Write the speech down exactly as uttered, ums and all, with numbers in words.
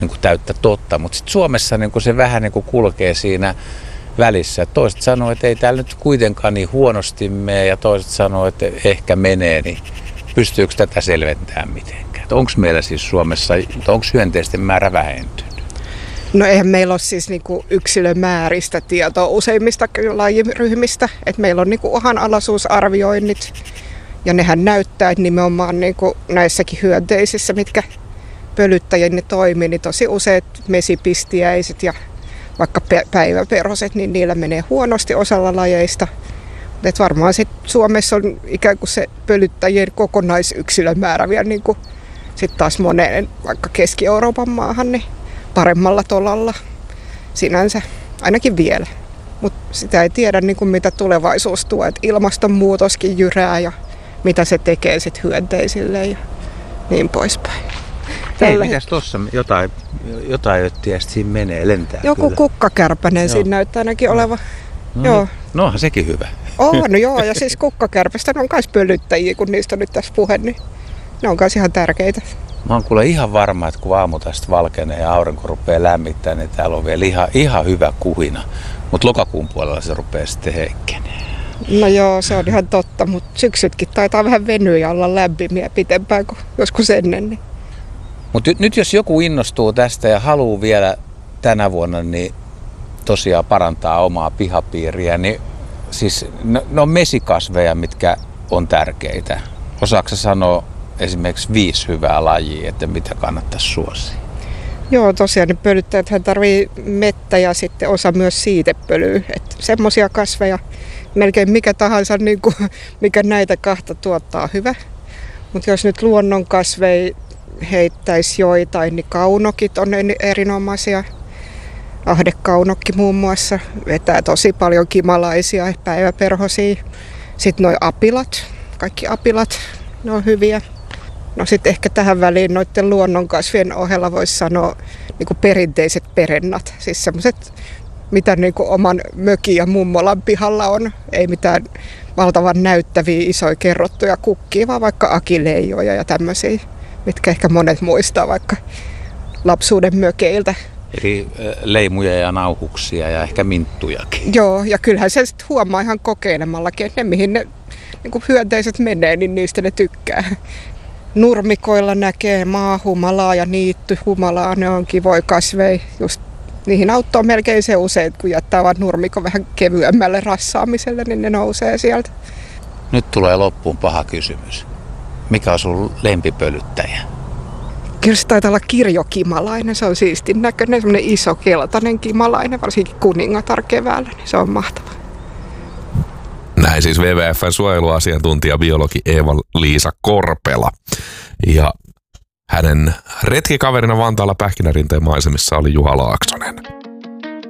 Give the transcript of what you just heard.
niin kuin täyttä totta, mutta sitten Suomessa niin kuin se vähän niin kuin kulkee siinä välissä. Toiset sanoo, että ei täällä nyt kuitenkaan niin huonosti mene ja toiset sanoo, että ehkä menee, niin pystyykö tätä selventämään mitenkään? Onko meillä siis Suomessa, onko hyönteisten määrä vähentynyt? No eihän meillä ole siis niinku yksilömääristä tietoa useimmista lajiryhmistä. Et meillä on niinku uhanalaisuusarvioinnit ja nehän näyttää, että nimenomaan niinku näissäkin hyönteisissä, mitkä pölyttäjien toimii, niin tosi useat mesipistiäiset ja vaikka päiväperhoset, niin niillä menee huonosti osalla lajeista. Et varmaan sit Suomessa on ikään kuin se pölyttäjien kokonaisyksilömäärä vielä niin kuin sit taas moneen vaikka Keski-Euroopan maahan niin paremmalla tolalla sinänsä, ainakin vielä. Mutta sitä ei tiedä niin kuin mitä tulevaisuus tuo, että ilmastonmuutoskin jyrää ja mitä se tekee sit hyönteisille ja niin poispäin. Hei, mitäs tuossa jotain, jotain öttiä siinä menee, lentää Joku kyllä. Kukkakärpänen siinä näyttää ainakin no. olevan. No, joo. Niin. No onhan sekin hyvä. On, no joo, ja siis kukkakärpästä on myös pölyttäjiä, kun niistä on nyt tässä puhe, niin ne on myös ihan tärkeitä. Mä oon kuule ihan varma, että kun aamu tästä valkenee ja aurinko rupeaa lämmittämään, niin täällä on vielä ihan, ihan hyvä kuhina. Mutta lokakuun puolella se rupeaa sitten heikkenee. No joo, se on ihan totta, mutta syksytkin taitaa vähän venyä ja olla lämpimiä pitempään kuin joskus ennen. Niin. Mutta nyt jos joku innostuu tästä ja haluaa vielä tänä vuonna, niin tosiaan parantaa omaa pihapiiriä, niin siis ne, ne on mesikasveja, mitkä on tärkeitä. Osaatko sanoa esimerkiksi viisi hyvää lajia, että mitä kannattaisi suosia? Joo, tosiaan ne pölyttäjäthän tarvii mettä ja sitten osa myös siitepölyä. Että semmoisia kasveja, melkein mikä tahansa, niin kuin, mikä näitä kahta tuottaa hyvä. Mutta jos nyt luonnonkasveja heittäisi joitain, niin kaunokit on erinomaisia. Ahdekaunokki muun muassa vetää tosi paljon kimalaisia päiväperhosia. Sitten nuo apilat, kaikki apilat, ne on hyviä. No sitten ehkä tähän väliin noiden luonnonkasvien ohella voisi sanoa niin kuin perinteiset perennat. Siis semmoiset, mitä niin kuin oman mökin ja mummolan pihalla on. Ei mitään valtavan näyttäviä isoja kerrottuja kukkia, vaan vaikka akileijoja ja tämmöisiä, mitkä ehkä monet muistaa vaikka lapsuuden mökeiltä. Eli leimuja ja nauhuksia ja ehkä minttujakin. Joo, ja kyllähän se sitten huomaa ihan kokeilemallakin, että ne mihin ne niin kuin hyönteiset menee, niin niistä ne tykkää. Nurmikoilla näkee maahumalaa ja niittyhumalaa, ne on kivoja kasveja. Just niihin auttaa melkein se usein, kun jättää vaan nurmikon vähän kevyemmälle rassaamiselle, niin ne nousee sieltä. Nyt tulee loppuun paha kysymys. Mikä on sun lempipölyttäjä? Kyllä se taitaa olla kirjokimalainen, se on siistin näköinen, semmoinen iso keltainen kimalainen, varsinkin kuningatar keväällä, niin se on mahtava. Näin siis W W F:n suojeluasiantuntija biologi Eeva-Liisa Korpela. Ja hänen retkikaverina Vantaalla Pähkinärinteen maisemissa oli Juha Laaksonen.